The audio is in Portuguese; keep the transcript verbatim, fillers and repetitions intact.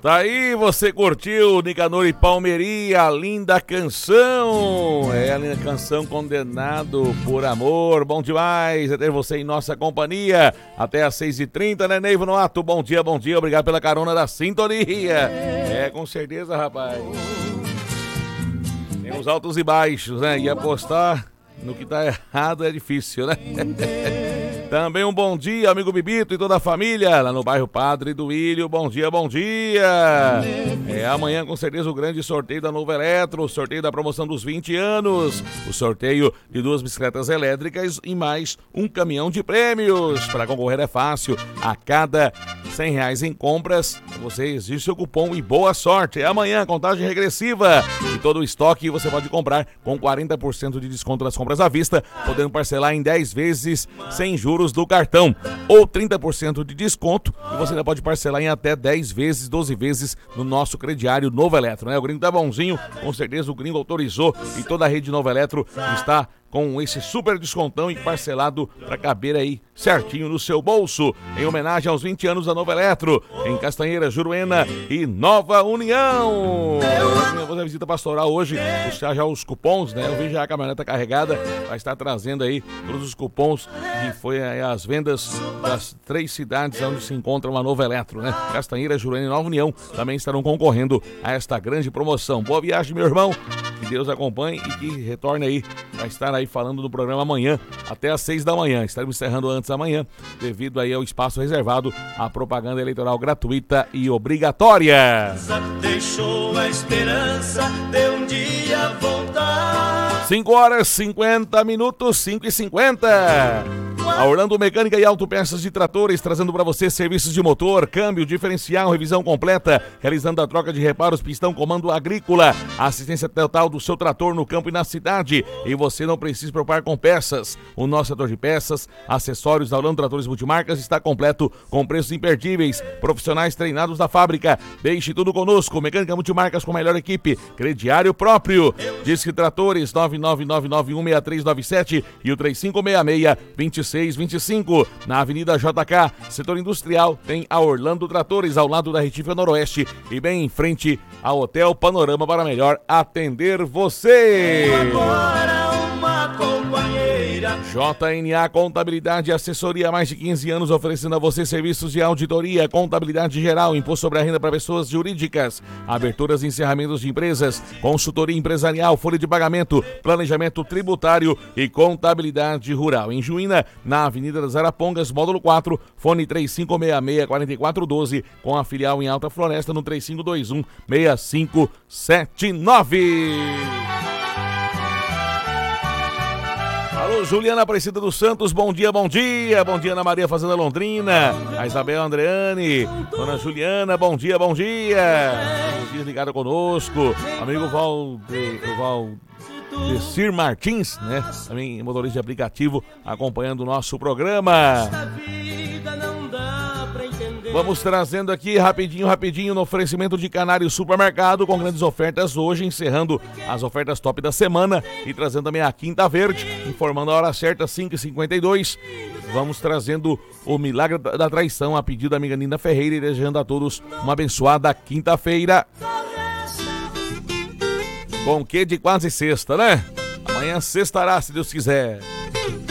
Tá aí, você curtiu Nicanor e Palmeria, a linda canção. É a linda canção, Condenado por Amor. Bom demais é ter você em nossa companhia. Até às seis e trinta, né, Neivo Noato? Bom dia, bom dia. Obrigado pela carona da sintonia. É, com certeza, rapaz. Tem os altos e baixos, né? E apostar no que tá errado é difícil, né? Também um bom dia, amigo Bibito e toda a família, lá no bairro Padre Duílio. Bom dia, bom dia. É amanhã, com certeza, o grande sorteio da Nova Eletro, o sorteio da promoção dos vinte anos, o sorteio de duas bicicletas elétricas e mais um caminhão de prêmios. Para concorrer é fácil, a cada cem reais em compras, você exige seu cupom e boa sorte. É amanhã, contagem regressiva e todo o estoque você pode comprar com quarenta por cento de desconto nas compras à vista, podendo parcelar em dez vezes sem juros do cartão, ou trinta por cento de desconto, e você ainda pode parcelar em até dez vezes, doze vezes no nosso crediário Nova Eletro, né? O gringo tá bonzinho, com certeza o gringo autorizou e toda a rede Nova Eletro está com esse super descontão e parcelado para caber aí certinho no seu bolso, em homenagem aos vinte anos da Nova Eletro, em Castanheira, Juruena e Nova União. Eu vou fazer a visita pastoral hoje, buscar já os cupons, né? Eu vi já a caminhoneta carregada, vai estar trazendo aí todos os cupons que foi aí as vendas das três cidades onde se encontra uma Nova Eletro, né? Castanheira, Juruena e Nova União também estarão concorrendo a esta grande promoção. Boa viagem, meu irmão, que Deus acompanhe e que retorne aí, vai estar aí falando do programa amanhã, até às seis da manhã. Estaremos encerrando antes amanhã, devido aí ao espaço reservado à propaganda eleitoral gratuita e obrigatória. Deixou a esperança de um dia voltar. cinco horas e cinquenta minutos, cinco e cinquenta. A Orlando Mecânica e Autopeças de Tratores, trazendo para você serviços de motor, câmbio, diferencial, revisão completa, realizando a troca de reparos, pistão, comando agrícola, assistência total do seu trator no campo e na cidade. E você não precisa se preocupar com peças. O nosso setor de peças, acessórios da Orlando Tratores Multimarcas está completo, com preços imperdíveis, profissionais treinados da fábrica. Deixe tudo conosco. Mecânica Multimarcas com a melhor equipe, crediário próprio. Disque Tratores nove nove nove nove um seis três nove sete e o três cinco seis seis, dois seis dois cinco. Na Avenida J K, setor industrial, tem a Orlando Tratores, ao lado da Retífica Noroeste e bem em frente ao Hotel Panorama, para melhor atender você. Agora uma companheira. J N A Contabilidade e Assessoria há mais de quinze anos, oferecendo a você serviços de auditoria, contabilidade geral, imposto sobre a renda para pessoas jurídicas, aberturas e encerramentos de empresas, consultoria empresarial, folha de pagamento, planejamento tributário e contabilidade rural. Em Juína, na Avenida das Arapongas, módulo quatro, fone três cinco seis seis, quatro quatro um dois, com a filial em Alta Floresta no três cinco dois um, seis cinco sete nove. Alô, Juliana Aparecida dos Santos, bom dia, bom dia. Bom dia, Ana Maria Fazenda Londrina, a Isabel Andreane, Dona Juliana, bom dia, bom dia. Bom dia, ligado conosco. Amigo Valde, Val... Decir Martins, né? Também motorista de aplicativo, acompanhando o nosso programa. Vamos trazendo aqui rapidinho, rapidinho no oferecimento de Canário Supermercado, com grandes ofertas hoje, encerrando as ofertas top da semana e trazendo também a Quinta Verde, informando a hora certa, cinco e cinquenta e dois. Vamos trazendo o Milagre da Traição, a pedido da amiga Nina Ferreira, e desejando a todos uma abençoada quinta-feira. Com que de quase sexta, né? Amanhã sextará, se Deus quiser.